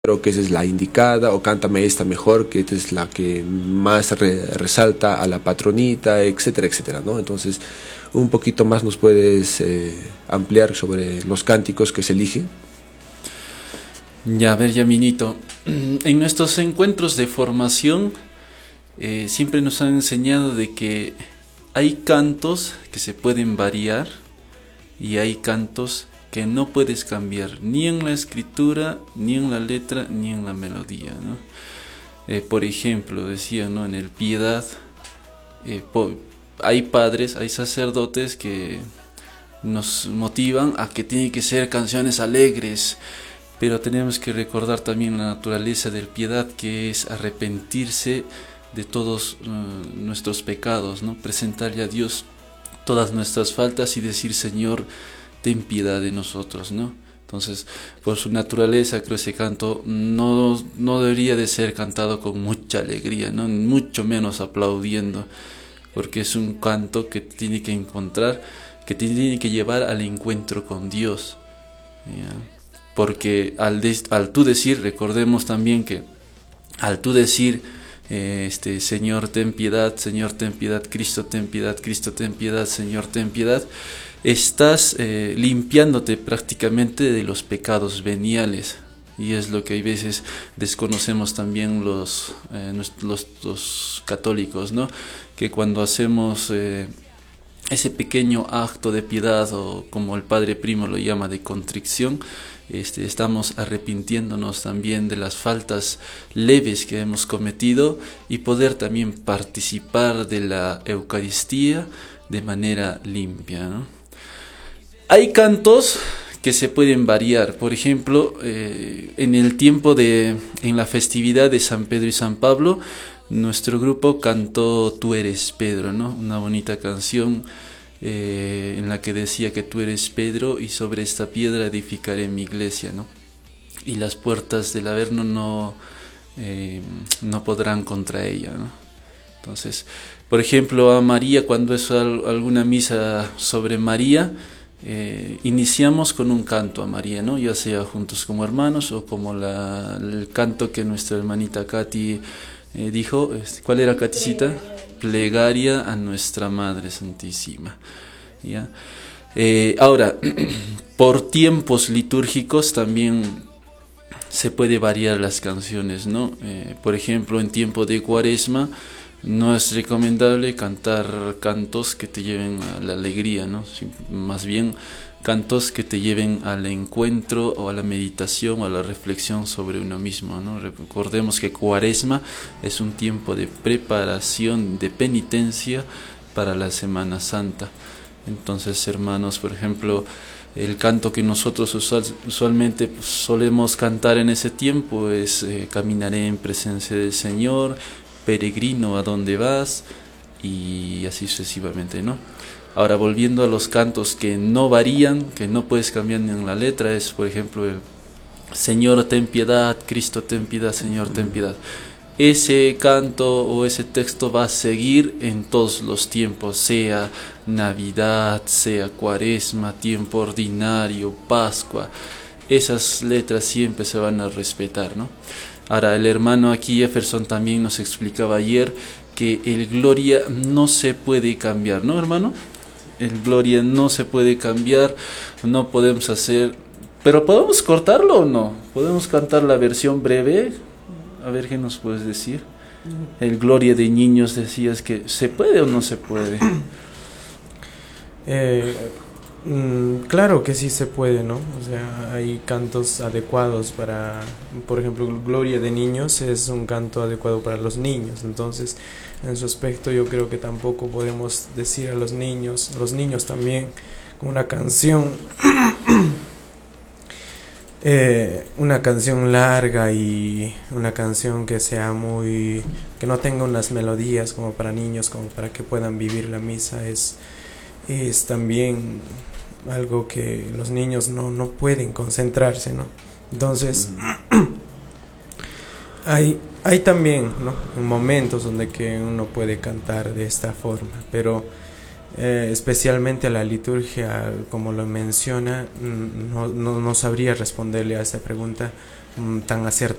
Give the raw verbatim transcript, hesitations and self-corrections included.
creo que esa es la indicada, o cántame esta mejor, que esta es la que más re- resalta a la patronita, etcétera, etcétera, ¿no? Entonces, un poquito más nos puedes eh, ampliar sobre los cánticos que se eligen. Ya, a ver, Yaminito, en nuestros encuentros de formación eh, siempre nos han enseñado de que hay cantos que se pueden variar y hay cantos que no puedes cambiar ni en la escritura, ni en la letra, ni en la melodía, ¿no? Eh, por ejemplo, decía, ¿no? En el Piedad, eh, po- hay padres, hay sacerdotes que nos motivan a que tienen que ser canciones alegres, pero tenemos que recordar también la naturaleza del Piedad, que es arrepentirse de todos uh, nuestros pecados, ¿no? Presentarle a Dios todas nuestras faltas y decir, Señor, ten piedad de nosotros, ¿no? Entonces, por su naturaleza, creo que ese canto no, no debería de ser cantado con mucha alegría, ¿no? Mucho menos aplaudiendo, porque es un canto que tiene que encontrar, que tiene que llevar al encuentro con Dios, ¿ya? Porque al, de, al tú decir, recordemos también que al tú decir, eh, este, Señor ten piedad, Señor ten piedad, Cristo ten piedad, Cristo ten piedad, Señor ten piedad, estás eh, limpiándote prácticamente de los pecados veniales. Y es lo que hay veces desconocemos también los, eh, los, los católicos, ¿no? Que cuando hacemos eh, ese pequeño acto de piedad, o como el Padre Primo lo llama, de contrición, este, estamos arrepintiéndonos también de las faltas leves que hemos cometido y poder también participar de la Eucaristía de manera limpia, ¿no? Hay cantos que se pueden variar. Por ejemplo, eh, en el tiempo de, en la festividad de San Pedro y San Pablo, nuestro grupo cantó Tú eres Pedro, ¿no? Una bonita canción eh, en la que decía que tú eres Pedro y sobre esta piedra edificaré mi iglesia, ¿no? Y las puertas del Averno no, eh, no podrán contra ella, ¿no? Entonces, por ejemplo, a María, cuando es al, alguna misa sobre María, eh, iniciamos con un canto a María, ¿no? Ya sea juntos como hermanos o como la, el canto que nuestra hermanita Katy eh, dijo. ¿Cuál era, Katicita? Plegaria a nuestra Madre Santísima, ¿ya? Eh, ahora, por tiempos litúrgicos también se puede variar las canciones, ¿no? Eh, por ejemplo, en tiempo de Cuaresma no es recomendable cantar cantos que te lleven a la alegría, ¿no? Más bien cantos que te lleven al encuentro o a la meditación o a la reflexión sobre uno mismo, ¿no? Recordemos que Cuaresma es un tiempo de preparación, de penitencia para la Semana Santa. Entonces, hermanos, por ejemplo, el canto que nosotros usual, usualmente pues, solemos cantar en ese tiempo es eh, Caminaré en presencia del Señor, peregrino a donde vas, y así sucesivamente, ¿no? Ahora, volviendo a los cantos que no varían, que no puedes cambiar ni en la letra, es por ejemplo el Señor ten piedad, Cristo ten piedad, Señor ten piedad. Ese canto o ese texto va a seguir en todos los tiempos, sea Navidad, sea Cuaresma, tiempo ordinario, Pascua. Esas letras siempre se van a respetar, ¿no? Ahora, el hermano aquí Jefferson también nos explicaba ayer que el Gloria no se puede cambiar, ¿no, hermano? El Gloria no se puede cambiar, no podemos hacer... ¿Pero podemos cortarlo o no? ¿Podemos cantar la versión breve? A ver, ¿qué nos puedes decir? El Gloria de niños, decías que ¿se puede o no se puede? Eh, mm, claro que sí se puede, ¿no? O sea, hay cantos adecuados para, por ejemplo, Gloria de niños es un canto adecuado para los niños. Entonces, en su aspecto yo creo que tampoco podemos decir a los niños, los niños también, una canción, eh, una canción larga y una canción que sea muy, que no tenga unas melodías como para niños, como para que puedan vivir la misa, es es también algo que los niños no, no pueden concentrarse, ¿no? Entonces, hay, hay también, ¿no?, momentos donde que uno puede cantar de esta forma, pero eh, especialmente a la liturgia, como lo menciona, no, no, no sabría responderle a esta pregunta, mm, tan acertadas